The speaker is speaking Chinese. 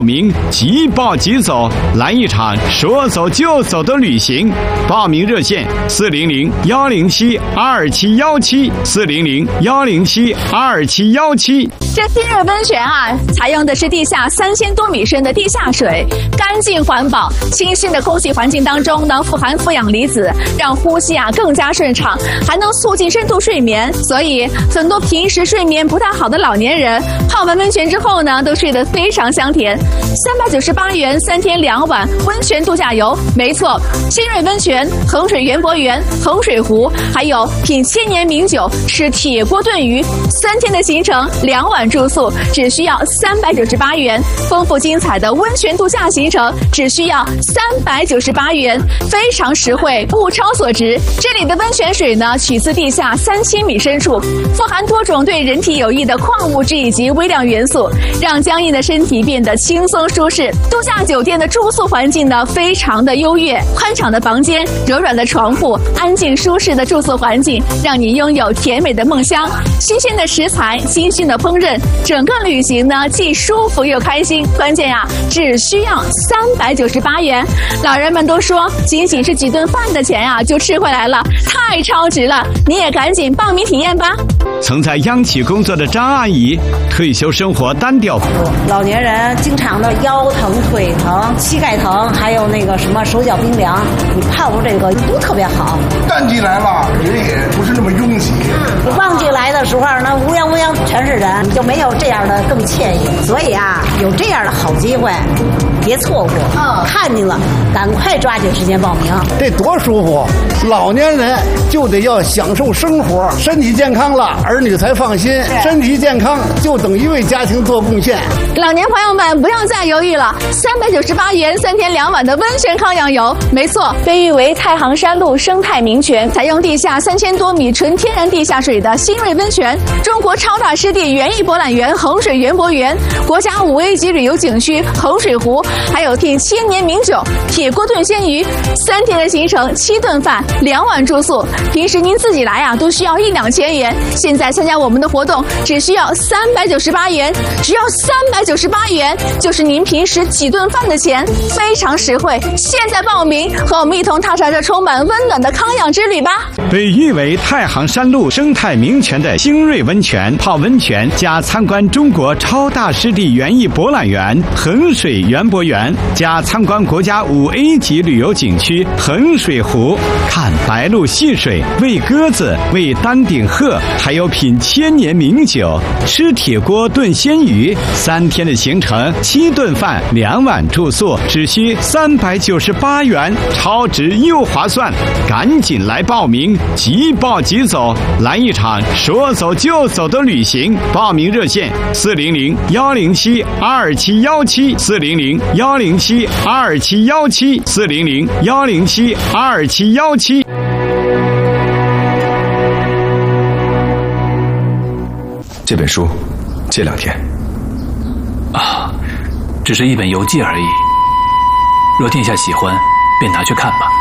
名即报即走，来一场说走就走的旅行。报名热线400-107-2717，400-107-2717。 这新锐温泉啊，采用的是地下3000多米深的地下水，干净环保，清新的空气环境当中呢，富含负氧离子，让呼吸啊更加顺畅，还能促进深度睡眠。所以很多平时睡眠不太好的老年人，泡完温泉之后呢，都睡得非常香甜。398元3天2晚温泉度假游，没错，新锐温泉、衡水园博园、衡水湖，还有品千年名酒、吃铁锅炖鱼，3天的行程2晚住宿只需要398元，丰富精彩的温泉度假行程只需要398元，非常实惠，物超所值。这里的温泉水呢，取自地下3000米深处，富含多种对人体有益的矿物质以及微量元素，让僵硬的身体变得轻松舒适。度假酒店的住宿环境呢，非常的优越，宽敞的房间、柔软的床铺、安静舒适的住宿环境，让你拥有甜美的梦乡。新鲜的食材，新鲜的烹饪，整个旅行呢既舒服又开心。关键呀，只需要398元。老人们都说，仅仅是几顿饭的钱啊，就吃回来了，太超值了！你也赶紧报名体验吧。 曾在央企工作的张阿姨，退休生活单调。 老年人经常的腰疼、腿疼、膝盖疼，还有那个什么手脚冰凉，你泡这个都特别好。 淡季来了，人也不是那么拥挤。 旺季来的时候呢，乌泱乌泱全是人，就没有这样的更惬意。所以啊，有这样的好机会，别错过。看见了，赶快抓紧时间报名。 这多舒服！老年人就得要享受生活，身体健康了，儿女才放心。身体健康就等于为家庭做贡献。 老年朋友们不要再犹豫了，398元3天2晚的温泉康养游，没错，被誉为太行山路生态名泉，采用地下3000多米纯天然地下水的新锐温泉，中国超大湿地园艺博览园衡水园博园，国家5A级旅游景区衡水湖，还有品千年名酒、铁锅炖鲜鱼，3天的行程7顿饭2晚住宿，平时您自己来啊都需要1-2千元，现在参加我们的活动只需要398元，只要398元，就是您平时几顿饭的钱，非常实惠。现在报名，和我们一同踏上这充满温暖的康养之旅吧。 被誉为太行山路生态名泉的新锐温泉，泡温泉加参观中国超大湿地园艺博览园衡水园博园，加参观国家5A级旅游景区衡水湖，看白鹭戏水，喂鸽子，喂丹顶鹤，还有品千年名酒，吃铁锅炖鲜鱼，3天的行程7顿饭2晚住宿，只需398元，超值又划算，赶紧来报名，即报即走，来一场说走就走的旅行。报名热线400-107-2717，400-107-2717，400-107-2717。 这本书借2天。 只是一本游记而已。若殿下喜欢，便拿去看吧。